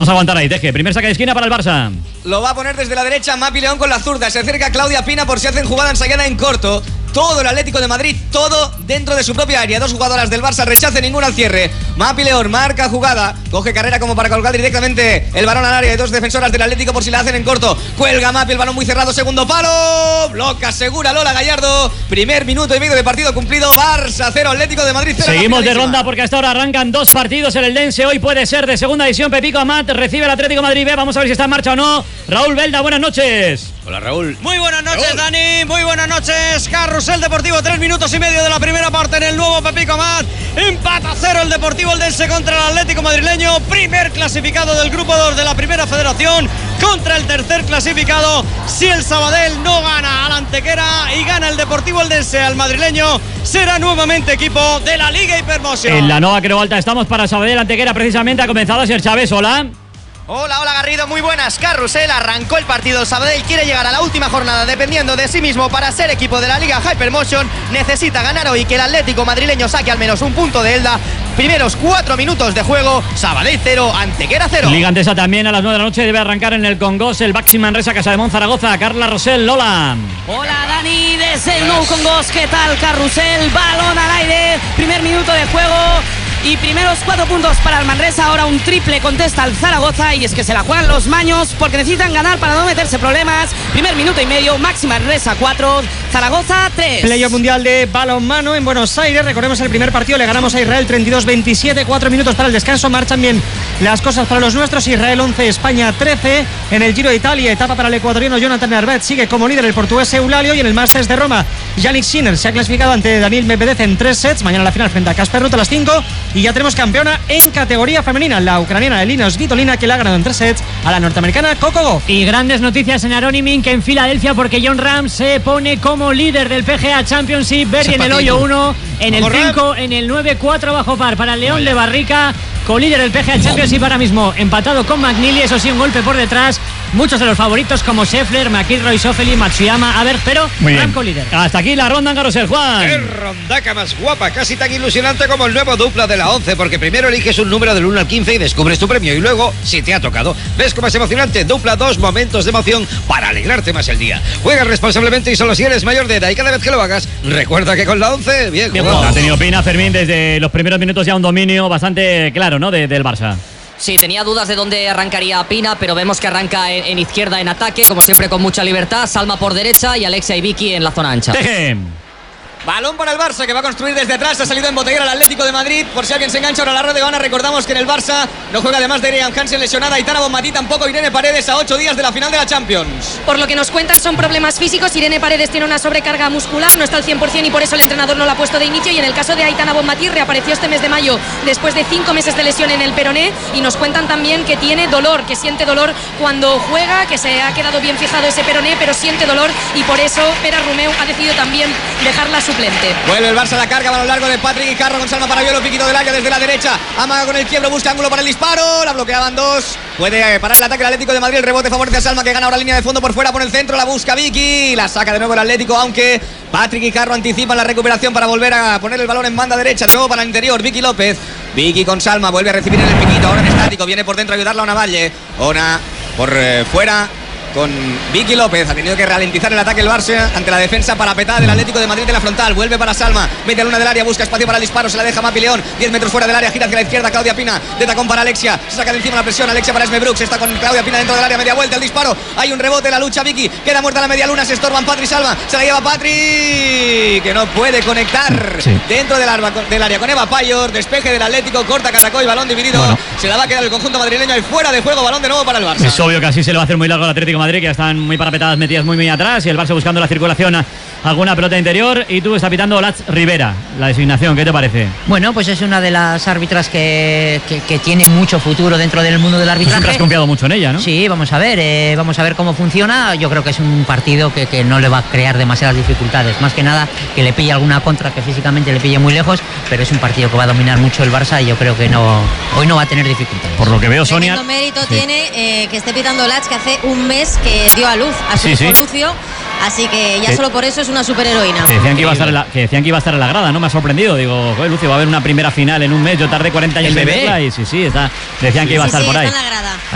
Vamos a aguantar ahí, Teje. Primer saque de esquina para el Barça. Lo va a poner desde la derecha Mapi León con la zurda. Se acerca Claudia Pina por si hacen jugada ensayada en corto. Todo el Atlético de Madrid, todo dentro de su propia área. Dos jugadoras del Barça, rechace ninguna al cierre. Mapi León marca jugada, coge carrera como para colgar directamente el balón al área. Hay dos defensoras del Atlético por si la hacen en corto. Cuelga Mapi, el balón muy cerrado, segundo palo. Bloca segura Lola Gallardo. Primer minuto y medio de partido cumplido. Barça 0, Atlético de Madrid 0. Seguimos de ronda porque hasta ahora arrancan dos partidos en el Dense. Hoy puede ser de segunda división. Pepico Amat recibe el Atlético de Madrid B. Vamos a ver si está en marcha o no. Raúl Belda, buenas noches. Hola Raúl. Muy buenas noches, Dani, muy buenas noches. Carrusel Deportivo, 3 minutos y medio de la primera parte en el nuevo Pepico Amat. Empata 0 el Deportivo Eldense contra el Atlético madrileño. Primer clasificado del grupo 2 de la Primera Federación contra el tercer clasificado. Si el Sabadell no gana al Antequera y gana el Deportivo Eldense al madrileño, será nuevamente equipo de la Liga Hipermotion. En la Nova Creu Alta estamos para Sabadell Antequera. Precisamente ha comenzado a ser Chávez. Hola. Hola, hola Garrido, muy buenas. Carrusel, arrancó el partido. Sabadell quiere llegar a la última jornada dependiendo de sí mismo para ser equipo de la Liga Hypermotion. Necesita ganar hoy, que el Atlético madrileño saque al menos un punto de Elda. Primeros 4 minutos de juego, Sabadell 0, Antequera 0. Liga Andesa también a las 9 de la noche debe arrancar en el Congos el Baxi Manresa Casademont Zaragoza. Carla Rosell, Lola. Hola Dani, desde el Nou Congos, ¿qué tal Carrusel? Balón al aire, primer minuto de juego. Y primeros 4 puntos para el Manresa. Ahora un triple contesta al Zaragoza. Y es que se la juegan los maños porque necesitan ganar para no meterse problemas. Primer minuto y medio, Maxi Manresa 4, Zaragoza 3. Playoff mundial de balonmano en Buenos Aires. Recordemos el primer partido, le ganamos a Israel 32-27. 4 minutos para el descanso. Marchan bien las cosas para los nuestros. Israel 11, España 13. En el Giro de Italia, etapa para el ecuatoriano Jonathan Narvet. Sigue como líder el portugués Eulalio. Y en el Masters de Roma, Yannick Sinner se ha clasificado ante Daniil Medvedev en 3 sets. Mañana la final frente a Casper Ruud a las 5. Y ya tenemos campeona en categoría femenina, la ucraniana Elina Svitolina, que la ha ganado en 3 sets a la norteamericana Coco Gauff. Y grandes noticias en Aronimink en Filadelfia porque John Ram se pone como líder del PGA Championship. Berry en el hoyo 1, en el 5, en el 9-4 bajo par para el León de Barrica. Co-líder del PGA Championship ahora mismo, empatado con McNeely, eso sí, un golpe por detrás. Muchos de los favoritos como Scheffler, McIlroy, Schauffele, Matsuyama. A ver, pero Ram co-líder. Hasta aquí la ronda en Carrusel, Juan. ¡Qué rondaca más guapa! Casi tan ilusionante como el nuevo dupla de la 11, porque primero eliges un número del 1 al 15 y descubres tu premio. Y luego, si te ha tocado, ves cómo es emocionante. Dupla 2 momentos de emoción para alegrarte más el día. Juega responsablemente y solo si eres mayor de edad. Y cada vez que lo hagas, recuerda que con la 11, bien jugado. Ha tenido Pina, Fermín, desde los primeros minutos ya un dominio bastante claro, ¿no? Del Barça. Sí, tenía dudas de dónde arrancaría Pina, pero vemos que arranca en izquierda en ataque, como siempre con mucha libertad. Salma por derecha y Alexia y Vicky en la zona ancha. Balón para el Barça, que va a construir desde atrás. Ha salido en botellera el Atlético de Madrid. Por si alguien se engancha ahora a la red de Habana, recordamos que en el Barça no juega, además de Irian Hansen lesionada, Aitana Bonmatí tampoco, Irene Paredes a 8 días de la final de la Champions. Por lo que nos cuentan son problemas físicos. Irene Paredes tiene una sobrecarga muscular, no está al 100% y por eso el entrenador no la ha puesto de inicio. Y en el caso de Aitana Bonmatí, reapareció este mes de mayo después de 5 meses de lesión en el peroné. Y nos cuentan también que tiene dolor, que siente dolor cuando juega, que se ha quedado bien fijado ese peroné, pero siente dolor y por eso Pera Romeu ha decidido también dejarla suplente. Vuelve el Barça a la carga, balón largo de Patrick Guijarro con Salma Parabiolo, piquito del área desde la derecha. Amaga con el quiebro, busca ángulo para el disparo. La bloqueaban dos. Puede parar el ataque del Atlético de Madrid. El rebote favorece a Salma, que gana ahora línea de fondo por fuera, por el centro. La busca Vicky. La saca de nuevo el Atlético, aunque Patrick Guijarro anticipa la recuperación para volver a poner el balón en banda derecha. De nuevo para el interior, Vicky López. Vicky con Salma, vuelve a recibir en el piquito. Ahora en estático, viene por dentro a ayudarla a Ona Valle. Ona por fuera con Vicky López. Ha tenido que ralentizar el ataque el Barça ante la defensa parapetada del Atlético de Madrid de la frontal. Vuelve para Salma, mete a luna del área, busca espacio para el disparo, se la deja Mapi León, 10 metros fuera del área, gira hacia la izquierda Claudia Pina, de tacón para Alexia, se saca de encima la presión, Alexia para Esme Brooks, está con Claudia Pina dentro del área, media vuelta, el disparo, hay un rebote, la lucha Vicky, queda muerta la media luna, se estorban Patri Salma, se la lleva Patri, que no puede conectar dentro del área con Eva Payor, despeje del Atlético, corta Catacoy, balón dividido, se la va a quedar el conjunto madrileño y fuera de juego, balón de nuevo para el Barça. Es obvio que así se le va a hacer muy largo al Atlético de Madrid, que ya están muy parapetadas, metidas muy atrás, y el Barça buscando la circulación, alguna pelota interior. Y tú está pitando Lats Rivera, la designación, ¿qué te parece? Bueno, pues es una de las árbitras que tiene mucho futuro dentro del mundo del arbitraje. Siempre has confiado mucho en ella, ¿no? Sí, vamos a ver cómo funciona. Yo creo que es un partido que no le va a crear demasiadas dificultades, más que nada que le pille alguna contra que físicamente le pille muy lejos, pero es un partido que va a dominar mucho el Barça y yo creo que hoy no va a tener dificultades. Por lo que veo, Sonia, tremendo mérito tiene que esté pitando Lats, que hace un mes que dio a luz a su hijo Lucio, así que ya solo por eso es una superheroína. Que decían que iba a estar en la grada, ¿no? Me ha sorprendido, digo, joder, Lucio, va a haber una primera final en un mes, yo tardé 40 años en verla y sí, decían que iba a estar por ahí. Está en la grada.